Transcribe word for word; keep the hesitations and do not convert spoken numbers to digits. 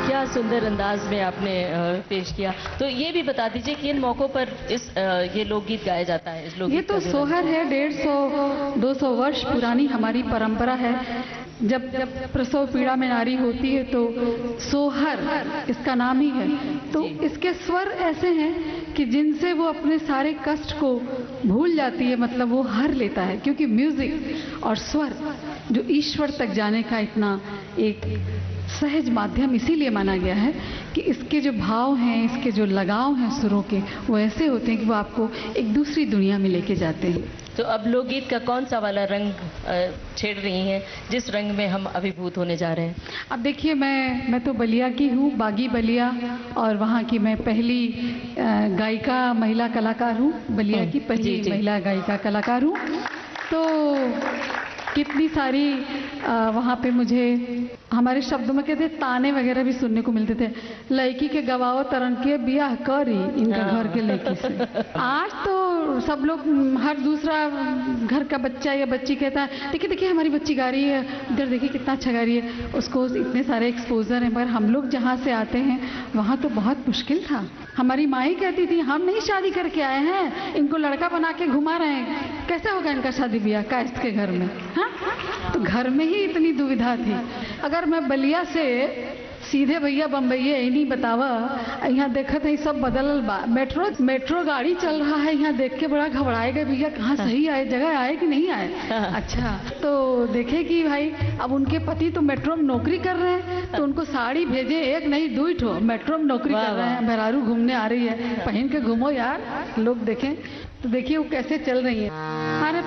क्या सुंदर अंदाज में आपने पेश किया। तो ये भी बता दीजिए कि इन मौकों पर इस ये लोकगीत गाया जाता है। इस लोकगीत ये तो सोहर है, डेढ़ सौ दो सौ वर्ष पुरानी हमारी परंपरा है। जब जब प्रसव पीड़ा में नारी होती है तो सोहर इसका नाम ही है। तो इसके स्वर ऐसे हैं कि जिनसे वो अपने सारे कष्ट को भूल जाती है, मतलब वो हर लेता है। क्योंकि म्यूजिक और स्वर जो ईश्वर तक जाने का इतना एक सहज माध्यम इसीलिए माना गया है कि इसके जो भाव हैं, इसके जो लगाव हैं सुरों के, वो ऐसे होते हैं कि वो आपको एक दूसरी दुनिया में लेके जाते हैं। तो अब लोकगीत का कौन सा वाला रंग छेड़ रही हैं, जिस रंग में हम अभिभूत होने जा रहे हैं? अब देखिए, मैं मैं तो बलिया की हूँ, बागी बलिया, और वहाँ की मैं पहली गायिका महिला कलाकार हूँ। बलिया की पहली जी, जी। महिला गायिका कलाकार हूँ। तो कितनी सारी आ, वहाँ पे मुझे हमारे शब्दों में कहते ताने वगैरह भी सुनने को मिलते थे। लड़की के गवाओ तरन के बियाह करी इनका घर के लड़की से। आज तो सब लोग, हर दूसरा घर का बच्चा या बच्ची कहता है देखिए देखिए हमारी बच्ची गा रही है, इधर देखिए कितना अच्छा गा रही है। उसको इतने सारे एक्सपोजर हैं। मगर हम लोग जहाँ से आते हैं वहाँ तो बहुत मुश्किल था। हमारी माँ ही कहती थी हम नहीं शादी करके आए हैं, इनको लड़का बना के घुमा रहे हैं, कैसे होगा इनका शादी ब्याह कास्ट के घर में। हाँ, तो घर में ही इतनी दुविधा थी। अगर मैं बलिया से सीधे भैया बम्बई नहीं बतावा, यहाँ देखा था सब बदल बा। मेट्रो मेट्रो गाड़ी चल रहा है, यहाँ देख के बड़ा घबराएगा भैया कहाँ सही आए, जगह आए कि नहीं आए। अच्छा, तो देखे कि भाई अब उनके पति तो मेट्रो में नौकरी कर रहे हैं, तो उनको साड़ी भेजे, एक नहीं दो ठो मेट्रो में नौकरी कर रहे हैं, मेहरारू घूमने आ रही है, पहन के घूमो यार लोग देखें। तो देखिए वो कैसे चल रही है। अरे